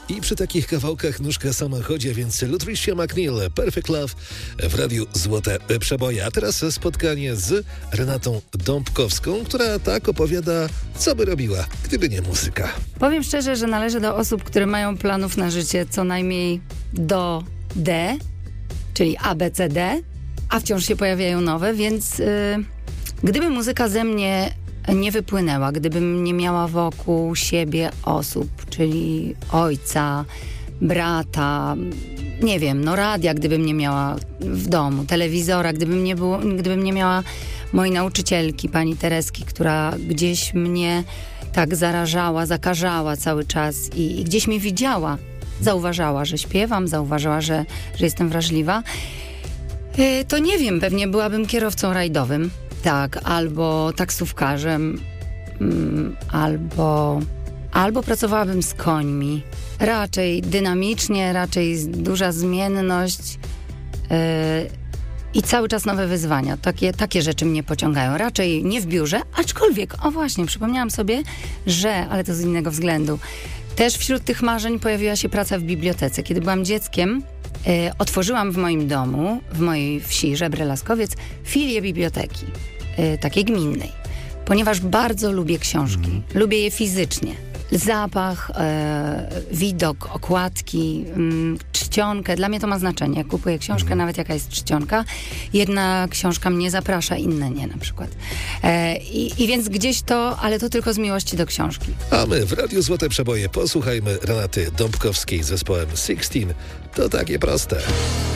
I przy takich kawałkach nóżka sama chodzi, więc Lutricia McNeil, Perfect Love w Radiu Złote Przeboje. A teraz spotkanie z Renatą Dąbkowską, która tak opowiada, co by robiła, gdyby nie muzyka. Powiem szczerze, że należę do osób, które mają planów na życie co najmniej do D, czyli A, B, C, D, a wciąż się pojawiają nowe, więc gdyby muzyka ze mnie nie wypłynęła, gdybym nie miała wokół siebie osób, czyli ojca, brata, nie wiem, no radia, gdybym nie miała w domu, telewizora, gdybym nie miała mojej nauczycielki, pani Tereski, która gdzieś mnie tak zarażała, zakażała cały czas i gdzieś mnie widziała, zauważała, że śpiewam, zauważała, że jestem wrażliwa, to nie wiem, pewnie byłabym kierowcą rajdowym, tak, albo taksówkarzem, albo pracowałabym z końmi. Raczej dynamicznie, raczej duża zmienność i cały czas nowe wyzwania. Takie rzeczy mnie pociągają. Raczej nie w biurze, aczkolwiek, o właśnie, przypomniałam sobie, ale to z innego względu. Też wśród tych marzeń pojawiła się praca w bibliotece. Kiedy byłam dzieckiem, otworzyłam w moim domu, w mojej wsi, Żebry Laskowiec, filię biblioteki, takiej gminnej. Ponieważ bardzo lubię książki. Lubię je fizycznie. Zapach, widok, okładki, czcionkę. Dla mnie to ma znaczenie. Jak kupuję książkę, nawet jaka jest czcionka, jedna książka mnie zaprasza, inne nie na przykład. I więc gdzieś to, ale to tylko z miłości do książki. A my w Radiu Złote Przeboje posłuchajmy Renaty Dąbkowskiej z zespołem 16. To takie proste.